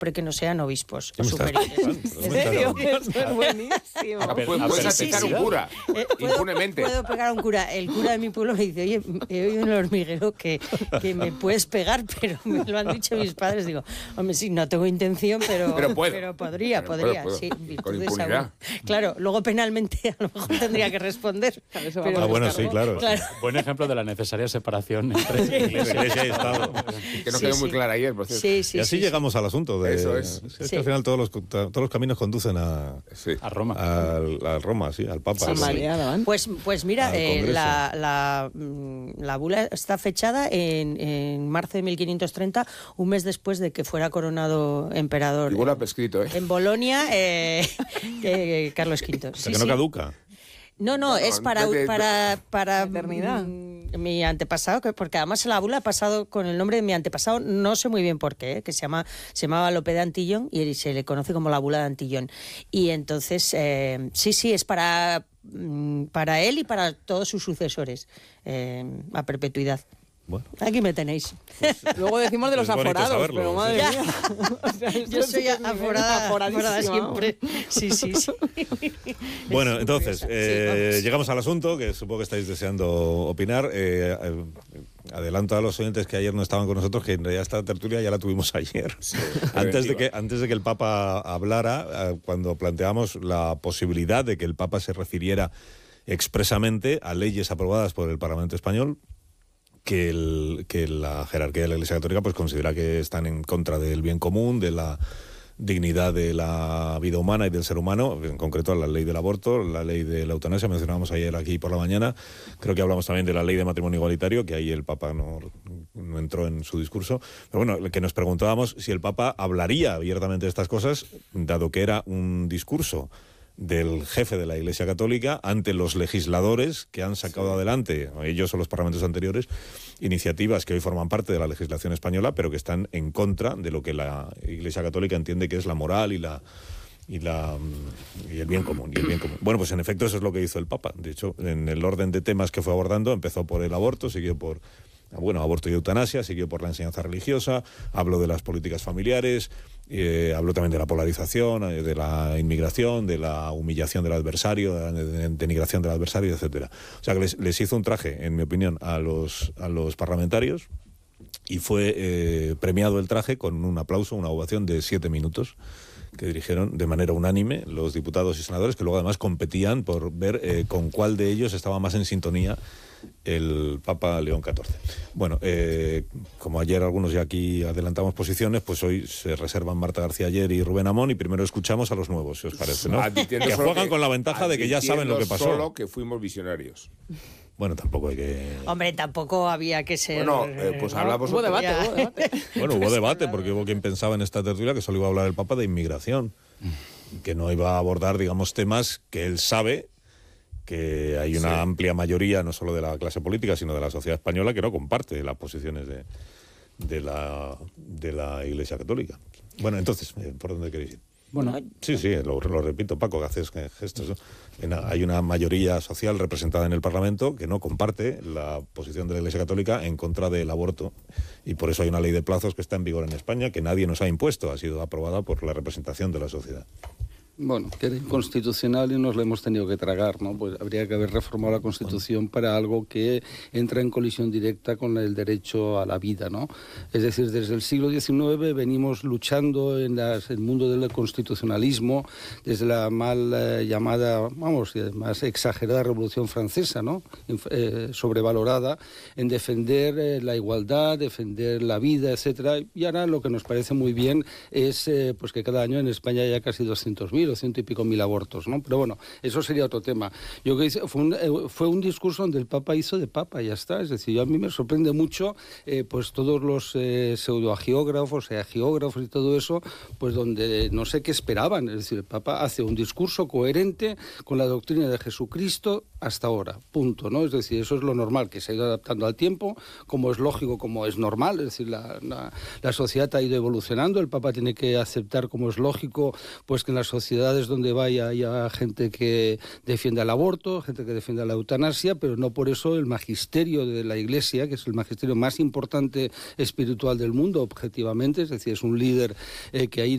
que no sean obispos ¿Qué me estás superiores. contando? ¿En serio? Eso es buenísimo. Puedes aceptar un cura, impunemente. Puedo pegar a un cura. El cura de mi pueblo me dice, oye, he oído en el hormiguero que me puedes pegar, pero me lo han dicho mis padres. Digo, hombre, sí, no tengo intención, pero podría, puedo. sí. Con virtudes impunidad. aún. Claro, luego penalmente a lo mejor tendría que responder. Bueno, sí, claro. Buen ejemplo de la necesaria separación entre Iglesia y Estado. Que no quedó muy clara ayer, por cierto. Sí, Y así llegamos al asunto. Eso es. Que al final todos los caminos conducen a Roma. a Roma, sí, al Papa. San María, ¿no? Pues mira, Al Congreso. la bula está fechada en marzo de 1530, un mes después de que fuera coronado emperador. Igual ha prescrito, ¿eh? En Bolonia, Carlos V. O sea, que no caduca. No, es para eternidad. Mi antepasado, porque además la bula ha pasado con el nombre de mi antepasado, no sé muy bien por qué, que se llamaba Lope de Antillón y se le conoce como la bula de Antillón. Y entonces, sí, es para él y para todos sus sucesores, a perpetuidad. Bueno. Aquí me tenéis. Luego decimos de los Es bonito aforados, saberlo, pero madre sí. mía. O sea, esto Yo soy sí que es un nivel aforada aforadísimo. siempre. Sí. Bueno, Es entonces, curiosa. Sí, vamos. llegamos al asunto, que supongo que estáis deseando opinar. Adelanto a los oyentes que ayer no estaban con nosotros, que en realidad esta tertulia ya la tuvimos ayer. Sí, antes de que el Papa hablara, cuando planteamos la posibilidad de que el Papa se refiriera expresamente a leyes aprobadas por el Parlamento español, que la jerarquía de la Iglesia Católica pues considera que están en contra del bien común, de la dignidad de la vida humana y del ser humano, en concreto la ley del aborto, la ley de la eutanasia, mencionábamos ayer aquí por la mañana, creo que hablamos también de la ley de matrimonio igualitario, que ahí el Papa no entró en su discurso, pero bueno, que nos preguntábamos si el Papa hablaría abiertamente de estas cosas, dado que era un discurso del jefe de la Iglesia Católica ante los legisladores que han sacado adelante, ellos o los parlamentos anteriores, iniciativas que hoy forman parte de la legislación española, pero que están en contra de lo que la Iglesia Católica entiende que es la moral y el bien común. Bueno, pues en efecto eso es lo que hizo el Papa. De hecho, en el orden de temas que fue abordando, empezó por el aborto, siguió por aborto y eutanasia, siguió por la enseñanza religiosa, habló de las políticas familiares, habló también de la polarización, de la inmigración, de la humillación del adversario, de la denigración del adversario, etcétera. O sea que les hizo un traje, en mi opinión, a los parlamentarios, y fue premiado el traje con un aplauso, una ovación de 7 minutos, que dirigieron de manera unánime los diputados y senadores, que luego además competían por ver con cuál de ellos estaba más en sintonía el Papa León XIV. Bueno, como ayer algunos ya aquí adelantamos posiciones, pues hoy se reservan Marta García Ayer y Rubén Amón, y primero escuchamos a los nuevos, si os parece, ¿no? Que juegan con la ventaja de que ya saben lo que pasó. Solo que fuimos visionarios. Bueno, tampoco hay que... Hombre, tampoco había que ser... Bueno, pues hablamos... Hubo debate. Bueno, hubo debate, porque hubo quien pensaba en esta tertulia que solo iba a hablar el Papa de inmigración, que no iba a abordar, digamos, temas que él sabe que hay una amplia mayoría, no solo de la clase política, sino de la sociedad española, que no comparte las posiciones de la Iglesia Católica. Bueno, entonces, ¿por dónde queréis ir? Bueno, Sí, lo repito, Paco, que haces gestos. Hay una mayoría social representada en el Parlamento que no comparte la posición de la Iglesia Católica en contra del aborto, y por eso hay una ley de plazos que está en vigor en España, que nadie nos ha impuesto, ha sido aprobada por la representación de la sociedad. Bueno, que era inconstitucional y nos lo hemos tenido que tragar, ¿no? Pues habría que haber reformado la Constitución para algo que entra en colisión directa con el derecho a la vida, ¿no? Es decir, desde el siglo XIX venimos luchando en el mundo del constitucionalismo, desde la mal llamada, más exagerada Revolución Francesa, ¿no? Sobrevalorada, en defender la igualdad, defender la vida, etcétera. Y ahora lo que nos parece muy bien es pues que cada año en España haya casi 200.000 o 100 y pico mil abortos, ¿no? Pero bueno, eso sería otro tema. Yo que hice, fue un discurso donde el Papa hizo de Papa y ya está. Es decir, a mí me sorprende mucho pues todos los pseudoagiógrafos, geógrafos y todo eso, pues donde no sé qué esperaban. Es decir, el Papa hace un discurso coherente con la doctrina de Jesucristo hasta ahora, punto, ¿no? Es decir, eso es lo normal, que se ha ido adaptando al tiempo, como es lógico, como es normal. Es decir, la sociedad ha ido evolucionando, el Papa tiene que aceptar, como es lógico, pues que en las sociedades donde vaya haya gente que defienda el aborto, gente que defienda la eutanasia, pero no por eso el magisterio de la Iglesia, que es el magisterio más importante espiritual del mundo, objetivamente, es decir, es un líder que ahí